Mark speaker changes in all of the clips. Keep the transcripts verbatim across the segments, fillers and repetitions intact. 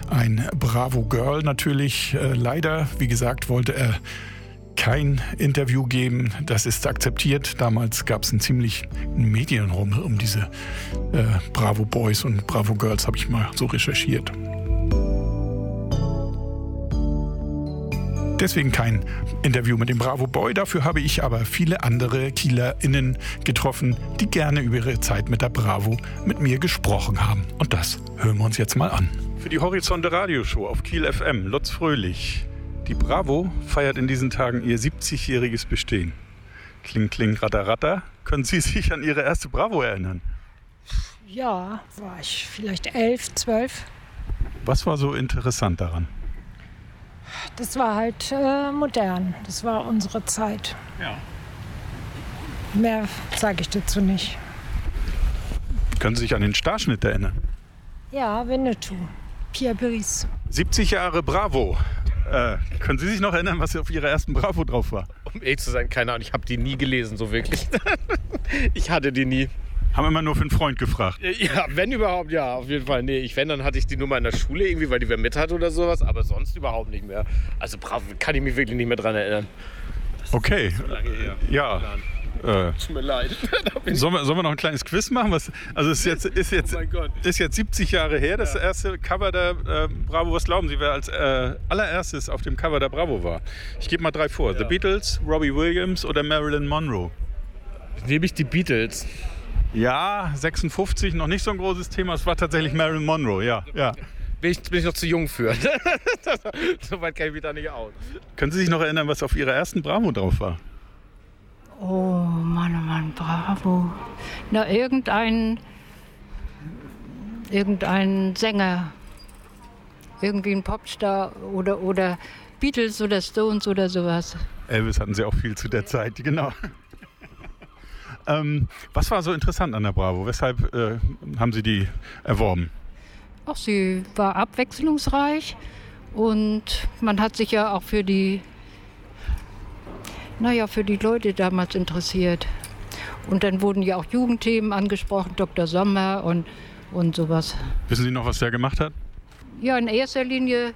Speaker 1: Ein Bravo-Girl natürlich. Äh, leider, wie gesagt, wollte er kein Interview geben. Das ist akzeptiert. Damals gab es einen ziemlich Medienraum um diese äh, Bravo-Boys und Bravo-Girls, habe ich mal so recherchiert. Deswegen kein Interview mit dem Bravo-Boy. Dafür habe ich aber viele andere KielerInnen getroffen, die gerne über ihre Zeit mit der Bravo mit mir gesprochen haben. Und das hören wir uns jetzt mal an. Für die Horizonte Radioshow auf Kiel F M, Lutz Fröhlich. Die Bravo feiert in diesen Tagen ihr siebzigjähriges Bestehen. Kling, kling, ratter, ratter. Können Sie sich an Ihre erste Bravo erinnern?
Speaker 2: Ja, war ich vielleicht elf, zwölf.
Speaker 1: Was war so interessant daran?
Speaker 2: Das war halt äh, modern. Das war unsere Zeit.
Speaker 1: Ja.
Speaker 2: Mehr sage ich dazu nicht.
Speaker 1: Können Sie sich an den Starschnitt erinnern?
Speaker 2: Ja, Winnetou. Pierre Brice.
Speaker 1: siebzig Jahre Bravo. Äh, können Sie sich noch erinnern, was auf Ihrer ersten Bravo drauf war?
Speaker 3: Um ehrlich zu sein, keine Ahnung. Ich habe die nie gelesen, so wirklich. Ich hatte die nie.
Speaker 1: Haben immer nur für einen Freund gefragt.
Speaker 3: Ja, wenn überhaupt, ja, auf jeden Fall. Nee, ich, wenn, dann hatte ich die nur mal in der Schule irgendwie, weil die wer mit hatte oder sowas, aber sonst überhaupt nicht mehr. Also Bravo kann ich mich wirklich nicht mehr dran erinnern. Das
Speaker 1: okay.
Speaker 3: ist so lange her.
Speaker 1: Ja. Äh,
Speaker 3: Tut mir leid.
Speaker 1: sollen, wir, sollen wir noch ein kleines Quiz machen? Was, also es ist jetzt, ist, jetzt,
Speaker 3: Oh mein Gott.
Speaker 1: ist jetzt siebzig Jahre her, das
Speaker 3: Ja.
Speaker 1: erste Cover der äh, Bravo. Was glauben Sie, wer als äh, allererstes auf dem Cover der Bravo war? Ich gebe mal drei vor.
Speaker 3: Ja.
Speaker 1: The Beatles, Robbie Williams oder Marilyn Monroe?
Speaker 3: Nehme ich die Beatles.
Speaker 1: Ja, sechsundfünfzig, noch nicht so ein großes Thema. Es war tatsächlich Marilyn Monroe, ja. ja.
Speaker 3: Bin ich, bin ich noch zu jung für. So weit kenne ich mich da nicht aus.
Speaker 1: Können Sie sich noch erinnern, was auf Ihrer ersten Bravo drauf war?
Speaker 4: Oh Mann, oh Mann, Bravo. Na, irgendein, irgendein Sänger, irgendwie ein Popstar oder, oder Beatles oder Stones oder sowas.
Speaker 1: Elvis hatten Sie auch viel zu der Zeit, genau. ähm, was war so interessant an der Bravo? Weshalb äh, haben Sie die erworben?
Speaker 4: Ach, sie war abwechslungsreich und man hat sich ja auch für die, naja, für die Leute damals interessiert. Und dann wurden ja auch Jugendthemen angesprochen, Doktor Sommer und, und sowas.
Speaker 1: Wissen Sie noch, was der gemacht hat?
Speaker 4: Ja, in erster Linie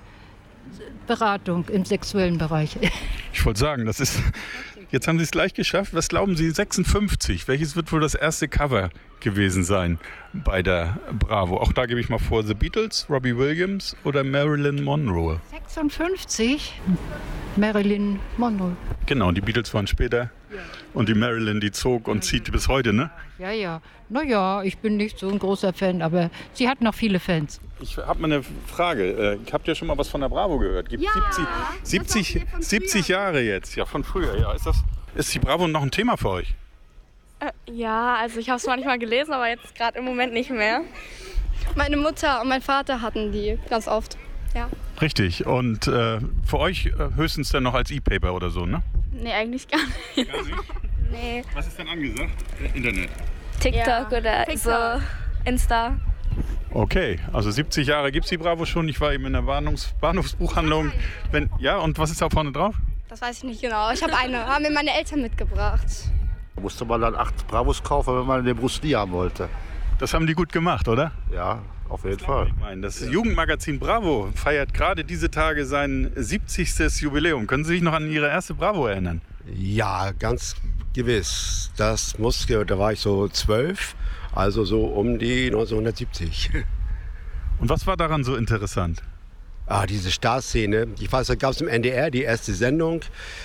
Speaker 4: Beratung im sexuellen Bereich.
Speaker 1: Ich wollte sagen, das ist. Jetzt haben Sie es gleich geschafft. Was glauben Sie, sechsundfünfzig? Welches wird wohl das erste Cover gewesen sein bei der Bravo? Auch da gebe ich mal vor: The Beatles, Robbie Williams oder Marilyn Monroe?
Speaker 4: sechsundfünfzig? Marilyn Monroe.
Speaker 1: Genau, die Beatles waren später. Und die Marilyn, die zog und zieht bis heute, ne?
Speaker 4: Ja, ja. Naja, ich bin nicht so ein großer Fan, aber sie hat noch viele Fans.
Speaker 1: Ich habe mal eine Frage. Ich habe ja schon mal was von der Bravo gehört. Gibt
Speaker 5: Ja,
Speaker 1: siebzig, siebzig,
Speaker 5: von
Speaker 1: siebzig
Speaker 5: früher.
Speaker 1: Jahre jetzt, ja, von früher. Ja, ist, das, ist die Bravo noch ein Thema für euch?
Speaker 5: Äh, ja, also ich habe es manchmal gelesen, aber jetzt gerade im Moment nicht mehr. Meine Mutter und mein Vater hatten die ganz oft. Ja.
Speaker 1: Richtig. Und äh, für euch äh, höchstens dann noch als E-Paper oder so, ne?
Speaker 5: Nee, eigentlich gar nicht.
Speaker 1: Gar nicht?
Speaker 5: Nee.
Speaker 1: Was ist denn angesagt? Internet.
Speaker 5: TikTok
Speaker 6: Ja.
Speaker 5: oder
Speaker 6: TikTok.
Speaker 5: so Insta.
Speaker 1: Okay, also siebzig Jahre gibt es die Bravo schon. Ich war eben in der Bahnhofs- Bahnhofsbuchhandlung. Wenn, ja, und was ist da vorne drauf?
Speaker 5: Das weiß ich nicht genau. Ich habe eine, haben mir meine Eltern mitgebracht.
Speaker 7: Da musste man dann acht Bravos kaufen, wenn man den Bruce Lee haben wollte.
Speaker 1: Das haben die gut gemacht, oder?
Speaker 7: Ja, auf jeden Fall.
Speaker 1: Ich meine, das Jugendmagazin Bravo feiert gerade diese Tage sein siebzigstes Jubiläum. Können Sie sich noch an Ihre erste Bravo erinnern?
Speaker 7: Ja, ganz gewiss. Das muss, da war ich so zwölf, also so um die neunzehnhundertsiebzig.
Speaker 1: Und was war daran so interessant?
Speaker 7: Ah, diese Starszene. Ich weiß, da gab es im N D R die erste Sendung,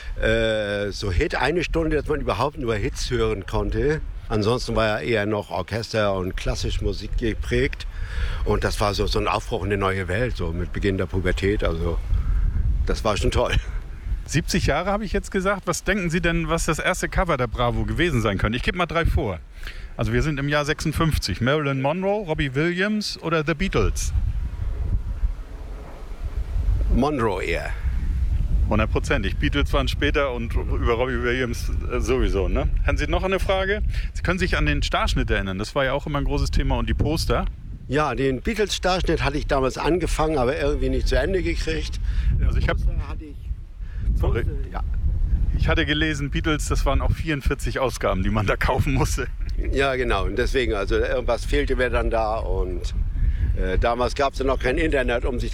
Speaker 7: äh, so Hit, eine Stunde, dass man überhaupt nur Hits hören konnte. Ansonsten war ja eher noch Orchester und klassische Musik geprägt. Und das war so, so ein Aufbruch in eine neue Welt, so mit Beginn der Pubertät. Also das war schon toll.
Speaker 1: siebzig Jahre habe ich jetzt gesagt. Was denken Sie denn, was das erste Cover der Bravo gewesen sein könnte? Ich gebe mal drei vor. Also wir sind im Jahr sechsundfünfzig. Marilyn Monroe, Robbie Williams oder The Beatles?
Speaker 7: Monroe eher.
Speaker 1: Hundertprozentig. Beatles waren später und über Robbie Williams sowieso. Ne? Haben Sie noch eine Frage? Sie können sich an den Starschnitt erinnern. Das war ja auch immer ein großes Thema. Und die Poster?
Speaker 7: Ja, den Beatles-Starschnitt hatte ich damals angefangen, aber irgendwie nicht zu Ende gekriegt.
Speaker 1: Also ich habe...
Speaker 7: Hatte ich,
Speaker 1: Sorry.
Speaker 7: ja.
Speaker 1: Ich hatte gelesen, Beatles, das waren auch vierundvierzig Ausgaben, die man da kaufen musste.
Speaker 7: Ja, genau. Und deswegen, also irgendwas fehlte mir dann da. Und äh, damals gab es ja noch kein Internet, um sich